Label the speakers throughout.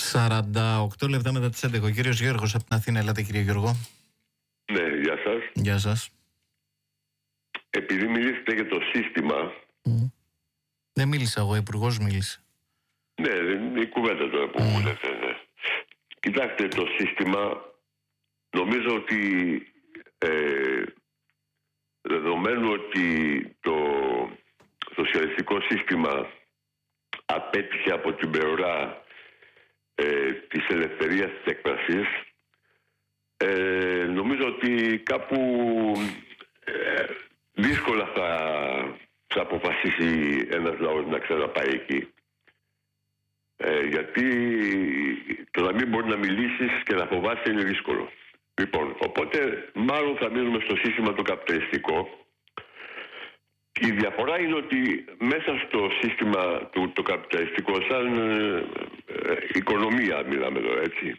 Speaker 1: 48 λεπτά μετά τις 11. Ο κύριος Γιώργος από την Αθήνα. Ελάτε, κύριε Γιώργο.
Speaker 2: Ναι, γεια σας.
Speaker 1: Γεια σας.
Speaker 2: Επειδή μιλήσετε για το σύστημα...
Speaker 1: Δεν μίλησα εγώ, ο υπουργός μίλησε.
Speaker 2: Ναι, η κουβέντα τώρα που μου λέτε, ναι. Κοιτάξτε, το σύστημα, νομίζω ότι δεδομένου ότι το σοσιαλιστικό σύστημα απέτυχε από την πλευρά της ελευθερίας της έκφρασης, νομίζω ότι κάπου δύσκολα θα αποφασίσει ένας λαός να ξαναπάει εκεί. Γιατί το να μην μπορεί να μιλήσεις και να φοβάσαι είναι δύσκολο. Λοιπόν, οπότε μάλλον θα μείνουμε στο σύστημα το καπιταλιστικό. Η διαφορά είναι ότι μέσα στο σύστημα το καπιταλιστικό, σαν οικονομία μιλάμε εδώ, έτσι,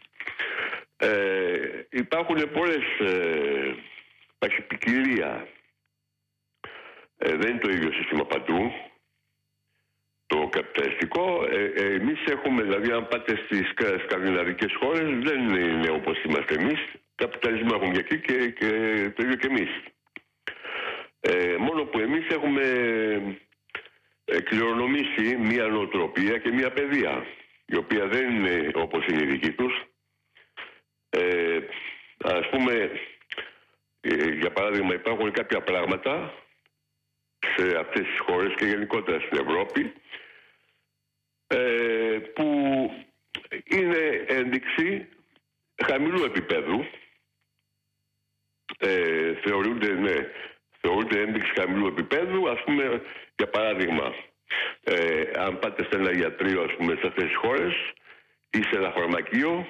Speaker 2: υπάρχουν πολλές, υπάρχει ποικιλία. Δεν είναι το ίδιο σύστημα παντού. Το καπιταλιστικό, εμείς έχουμε, δηλαδή αν πάτε στις σκανδιναβικές χώρες, δεν είναι όπως είμαστε εμείς. Καπιταλισμό έχουν και εκεί και το ίδιο και εμείς. Μόνο που εμείς έχουμε κληρονομήσει μία νοοτροπία και μία παιδεία, η οποία δεν είναι όπως είναι η δική τους. Ας πούμε, για παράδειγμα, υπάρχουν κάποια πράγματα σε αυτές τις χώρες και γενικότερα στην Ευρώπη που είναι ένδειξη χαμηλού επίπεδου, θεωρούνται ένδειξη χαμηλού επίπεδου. Ας πούμε, για παράδειγμα, αν πάτε σε ένα ιατρείο, ας πούμε, σε αυτές τις χώρες ή σε ένα φαρμακείο,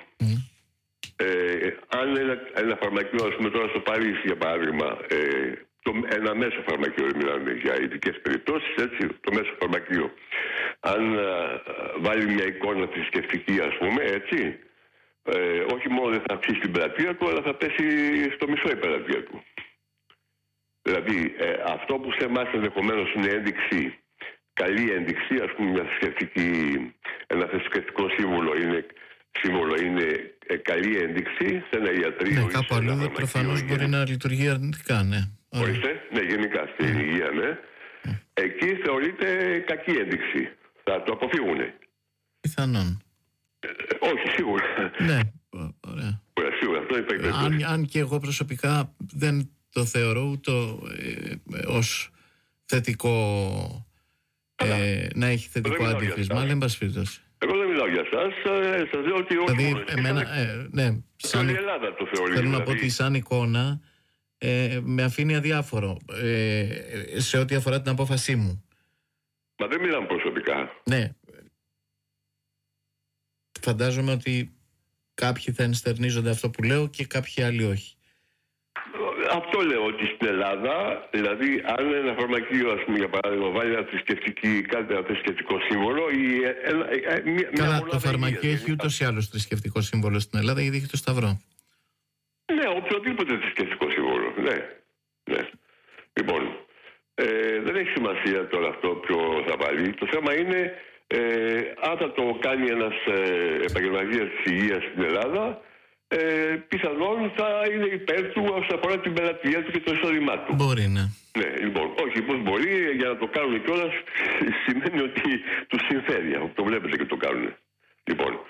Speaker 2: αν ένα φαρμακείο, ας πούμε, τώρα στο Παρίσι, για παράδειγμα, ένα μέσο φαρμακείο, μιλάμε για ειδικές περιπτώσεις, έτσι, το μέσο φαρμακείο, αν βάλει μια εικόνα θρησκευτική, ας πούμε, έτσι, όχι μόνο δεν θα αυξήσει την πελατεία του, αλλά θα πέσει στο μισό η πελατεία του. Δηλαδή, αυτό που σε εμάς ενδεχομένως είναι ένδειξη, καλή ένδειξη, ας πούμε, ένα θρησκευτικό σύμβολο είναι καλή ένδειξη σε ένα ιατρείο.
Speaker 1: Ναι, κάπου αλλού προφανώς μπορεί να λειτουργεί αρνητικά, ναι.
Speaker 2: Ορίστε, ναι, γενικά στην υγεία, ναι. Εκεί θεωρείται κακή ένδειξη. Θα το αποφύγουνε.
Speaker 1: Πιθανόν.
Speaker 2: Όχι, σίγουρα.
Speaker 1: Ναι, ωραία.
Speaker 2: Σίγουρα, αυτό είναι
Speaker 1: αν και εγώ προσωπικά δεν το θεωρώ ούτε ως θετικό, να έχει θετικό αντίθεσμα, αλλά εν πάση περιπτώσει.
Speaker 2: Εγώ δεν μιλάω για εσάς, σας λέω ότι όχι.
Speaker 1: Δηλαδή, εμένα,
Speaker 2: σαν η Ελλάδα το θεωρεί.
Speaker 1: Θέλω να πω ότι σαν εικόνα με αφήνει αδιάφορο σε ό,τι αφορά την απόφασή μου.
Speaker 2: Μα δεν μιλάμε προσωπικά.
Speaker 1: Ναι. Φαντάζομαι ότι κάποιοι θα ενστερνίζονται αυτό που λέω και κάποιοι άλλοι όχι.
Speaker 2: Αυτό λέω, ότι στην Ελλάδα, δηλαδή, αν ένα φαρμακείο, ας πούμε, για παράδειγμα, βάλει ένα θρησκευτικό σύμβολο.
Speaker 1: Καλά, το φαρμακείο έχει ούτως ή άλλως θρησκευτικό σύμβολο στην Ελλάδα, γιατί έχει το Σταυρό.
Speaker 2: Ναι, οποιοδήποτε θρησκευτικό σύμβολο. Ναι. Λοιπόν, δεν έχει σημασία τώρα αυτό ποιο θα βάλει. Το θέμα είναι αν θα το κάνει ένας επαγγελματίας της υγείας στην Ελλάδα, πιθανόν θα είναι υπέρ του όσον αφορά την πελατεία του και το εισόδημά του.
Speaker 1: Μπορεί, ναι.
Speaker 2: Ναι, λοιπόν, όχι, πώς μπορεί, για να το κάνουν κιόλας σημαίνει ότι τους συμφέρει. Το βλέπετε και το κάνουν. Λοιπόν,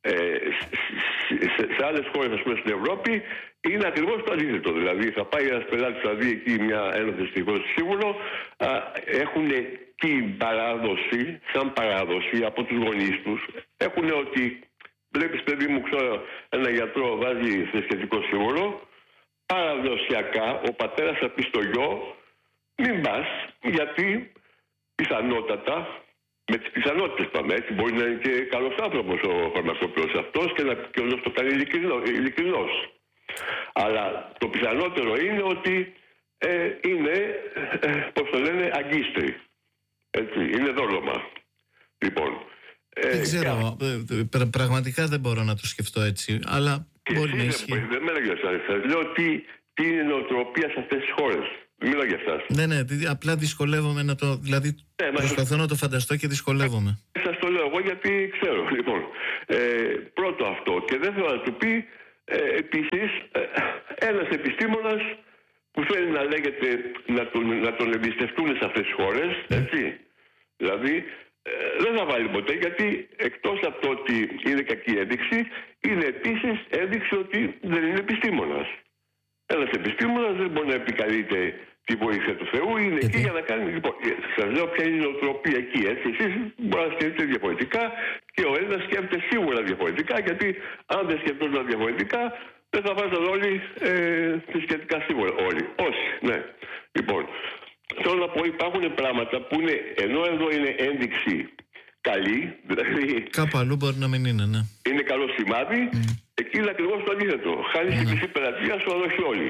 Speaker 2: σε άλλες χώρες, ας πούμε, στην Ευρώπη είναι ακριβώς το αντίθετο. Δηλαδή, θα πάει ένας πελάτης, θα δει εκεί ένα θρησκευτικό σύμβολο, έχουν την παράδοση, σαν παράδοση από τους γονείς τους, έχουν ότι βλέπεις, παιδί μου, ξέρω, ένα γιατρό βάζει θρησκευτικό σύμβολο, παραδοσιακά ο πατέρας θα πει στο γιο, μην πας, γιατί πιθανότατα, με τις πιθανότητες πάμε, έτσι, μπορεί να είναι και καλός άνθρωπος ο φαρμακοποιός αυτός και όλος το κάνει ειλικρινός. Αλλά το πιθανότερο είναι ότι είναι, πώς το λένε, αγκίστρι. Έτσι, είναι δόλωμα. Λοιπόν,
Speaker 1: δεν ξέρω, πραγματικά δεν μπορώ να το σκεφτώ έτσι, αλλά μπορεί να ισχύει.
Speaker 2: Δεν μιλάω για εσάς, σας λέω τι είναι η νοοτροπία σε αυτές τις χώρες. Δεν μιλάω για εσάς.
Speaker 1: Ναι, απλά δυσκολεύομαι να το, δηλαδή προσπαθώ να το φανταστώ και δυσκολεύομαι.
Speaker 2: Σας το λέω εγώ γιατί ξέρω. Λοιπόν, πρώτο αυτό. Και δεύτερο να του πει επίσης ένας επιστήμονας που θέλει να λέγεται, να τον εμπιστευτούν σε αυτές τις χώρες, έτσι. Δηλαδή, δεν θα βάλει ποτέ, γιατί εκτός από το ότι είναι κακή ένδειξη, είναι επίσης ένδειξη ότι δεν είναι επιστήμονας. Ένας επιστήμονας δεν μπορεί να επικαλείται τη βοήθεια του Θεού, είναι εκεί για να κάνει. Λοιπόν, σας λέω ποια είναι η νοοτροπία εκεί, έτσι. Εσείς μπορεί να σκέφτεται διαφορετικά και ο Έλληνας σκέφτεται σίγουρα διαφορετικά, γιατί αν δεν σκεφτόταν διαφορετικά, δεν θα βάζαν όλοι θρησκευτικά σίγουρα. Όλοι. Όσοι, ναι. Λοιπόν, θέλω να πω, υπάρχουν πράγματα που είναι, ενώ εδώ είναι ένδειξη καλή, δηλαδή.
Speaker 1: Κάπου αλλού μπορεί να μην είναι, ναι.
Speaker 2: Είναι καλό σημάδι, εκεί είναι ακριβώς το αντίθετο. Χάνει τη μισή πελατεία σου, αλλά όχι όλοι.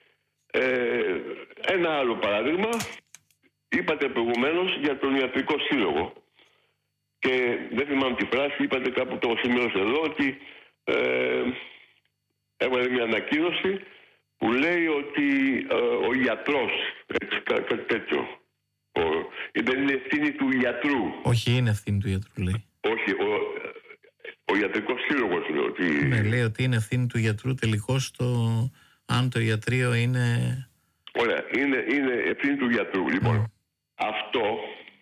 Speaker 2: Ένα άλλο παράδειγμα, είπατε προηγουμένως για τον Ιατρικό Σύλλογο. Και δεν θυμάμαι τη φράση, είπατε κάπου, το σημείωσα εδώ, ότι έβαλε μια ανακοίνωση που λέει ότι ο ιατρός, έτσι, κάτι τέτοιο, δεν είναι ευθύνη του ιατρού.
Speaker 1: Όχι, είναι ευθύνη του ιατρού, λέει.
Speaker 2: Όχι, ο Ιατρικός Σύλλογος λέει ότι...
Speaker 1: Ναι, λέει ότι είναι ευθύνη του ιατρού τελικώς αν το ιατρείο είναι...
Speaker 2: Ωραία, είναι ευθύνη του ιατρού. Λοιπόν, αυτό,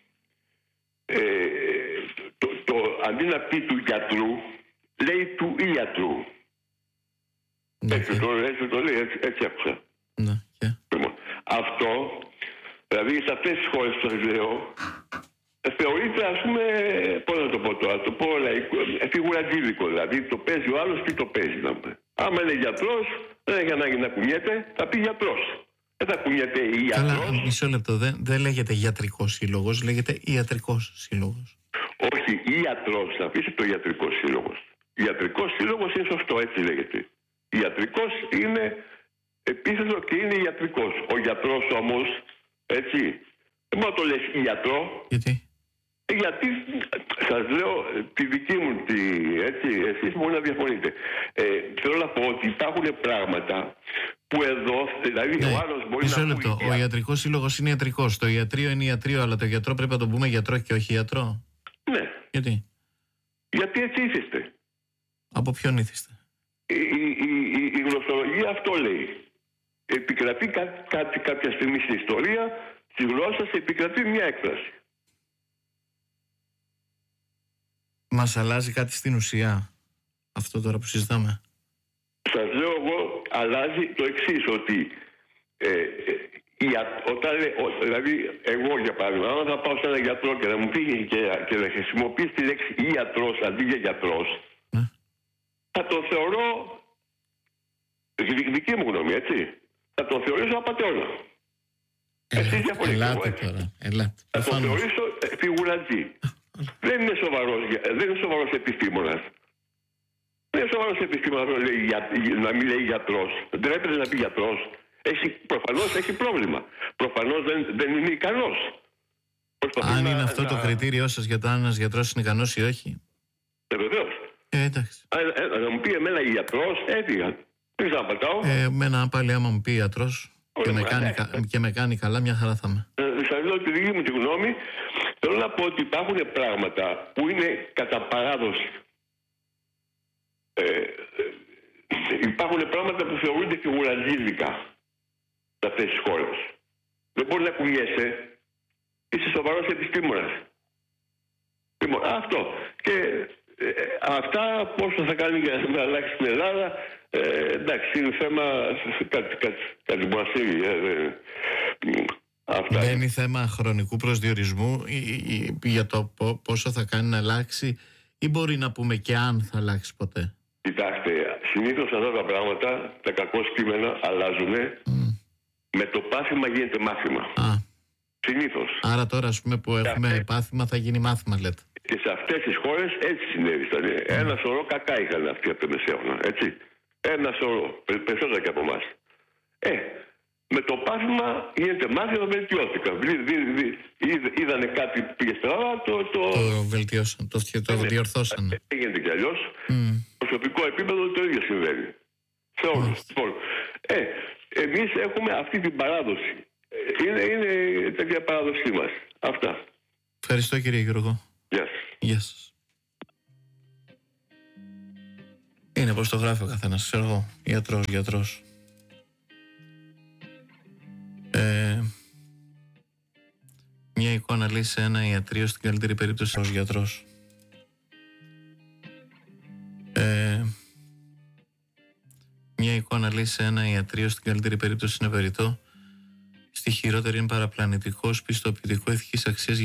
Speaker 2: αντί να πει του γιατρού, λέει του ιατρού.
Speaker 1: Ναι,
Speaker 2: έτσι το λέει, έτσι άκουσα.
Speaker 1: Ναι,
Speaker 2: λοιπόν, αυτό, δηλαδή σε αυτές τις χώρες που σας λέω, θεωρείται, ας πούμε, πώς να το πω τώρα, το πω λαϊκό, φιγουρατζίδικο, δηλαδή το παίζει ο άλλος, τι το παίζει. Άμα είναι γιατρός, δεν έχει ανάγκη να κουνιέται, θα πει γιατρός. Δεν θα κουνιέται ιατρός.
Speaker 1: Καλά, μισό λεπτό, δεν λέγεται ιατρικός σύλλογος, λέγεται ιατρικός σύλλογος.
Speaker 2: Όχι, ιατρός, θα πεις το ιατρικός σύλλογος. Ιατρικός σύλλογος είναι σωστό, έτσι λέγεται. Ιατρικός είναι επίθετο και είναι ιατρικός. Ο γιατρός όμως, έτσι, δεν μπορεί να το λες ιατρό.
Speaker 1: Γιατί?
Speaker 2: Γιατί σας λέω τη δική μου, έτσι, εσείς μπορεί να διαφωνείτε. Θέλω να πω ότι υπάρχουν πράγματα που εδώ, δηλαδή ο άλλος μπορεί
Speaker 1: μισό
Speaker 2: να
Speaker 1: λεπτό. Ο ιατρικός σύλλογος είναι ιατρικός. Το ιατρείο είναι ιατρείο, αλλά το γιατρό πρέπει να τον πούμε γιατρό και όχι ιατρό.
Speaker 2: Ναι.
Speaker 1: Γιατί?
Speaker 2: Γιατί έτσι ήθιστε.
Speaker 1: Από ποιον ήθιστε?
Speaker 2: Η γλωσσολογία αυτό λέει. Επικρατεί κάποια στιγμή στην ιστορία της γλώσσας, επικρατεί μια έκφραση.
Speaker 1: Μας αλλάζει κάτι στην ουσία αυτό τώρα που συζητάμε?
Speaker 2: Σας λέω εγώ, αλλάζει το εξής, ότι δηλαδή εγώ για παράδειγμα, αν θα πάω σε έναν γιατρό και να μου πει και να χρησιμοποιήσει τη λέξη ιατρός αντί για γιατρός, θα το θεωρώ, δική μου γνώμη, έτσι, θα το θεωρήσω απατεώνα.
Speaker 1: Ελάτε τώρα, ελάτε.
Speaker 2: Θα το θεωρήσω φιγουρατζή. Δεν είναι σοβαρός επιστήμονας. Δεν είναι σοβαρός επιστήμονας να μην λέει γιατρός. Δεν έπρεπε να πει γιατρός. Προφανώς έχει πρόβλημα. Προφανώς δεν είναι ικανός.
Speaker 1: Αν είναι αυτό το κριτήριό σας για το αν ένας γιατρός είναι ικανός ή όχι?
Speaker 2: Βεβαίως.
Speaker 1: Εντάξει.
Speaker 2: Να μου πει εμένα γιατρός, έφυγα. Δεν θα πατάω.
Speaker 1: Εμένα πάλι άμα μου πει γιατρός και με κάνει καλά, μια χαρά θα είμαι.
Speaker 2: Σας λέω τη δική μου τη γνώμη. Θέλω να πω ότι υπάρχουν πράγματα που είναι κατά παράδοση. Υπάρχουν πράγματα που θεωρούνται φιγουρατζίδικα σε αυτές τις χώρες. Δεν μπορεί να κουνιέσαι. Είσαι σοβαρός επιστήμονας. Λοιπόν, αυτό. Και αυτά πόσο θα κάνει για να αλλάξει στην Ελλάδα, εντάξει, είναι θέμα κάτι μοναστήρι.
Speaker 1: Δεν είναι θέμα χρονικού προσδιορισμού για το πόσο θα κάνει να αλλάξει, ή μπορεί να πούμε και αν θα αλλάξει ποτέ?
Speaker 2: Κοιτάξτε, συνήθως αυτά τα πράγματα, τα κακώς κείμενα αλλάζουν. Με το πάθημα γίνεται μάθημα. Συνήθως.
Speaker 1: Άρα τώρα, ας πούμε, που έχουμε πάθημα, θα γίνει μάθημα, λέτε? Και
Speaker 2: σε αυτές τις χώρες έτσι συνέβησαν. Ένα σωρό κακά είχαν αυτοί από το μεσαίωνα, έτσι. Ένα σωρό, περισσότερα και από εμάς. Με το πάθημα γίνεται μάθημα, βελτιώθηκαν. Είδανε κάτι που πήγε στραβά, το
Speaker 1: βελτιώσαν, το διορθώσανε.
Speaker 2: Έγινε κι αλλιώς. Προσωπικό επίπεδο το ίδιο συμβαίνει. Σε όλους. Εμείς έχουμε αυτή την παράδοση. Είναι τέτοια παράδοσή μας. Αυτά.
Speaker 1: Ευχαριστώ, κύριε Γιώργο.
Speaker 2: Γεια σας.
Speaker 1: Γεια σας. Είναι πως το γράφει ο καθένας, ξέρω εγώ. Γιατρός. Μια εικόνα λέει σε ένα ιατρείο, στην καλύτερη περίπτωση ως γιατρός. Μια εικόνα λέει σε ένα ιατρείο, στην καλύτερη περίπτωση είναι περιττό, στη χειρότερη είναι παραπλανητικός, πιστοποιητικό ηθικής αξίας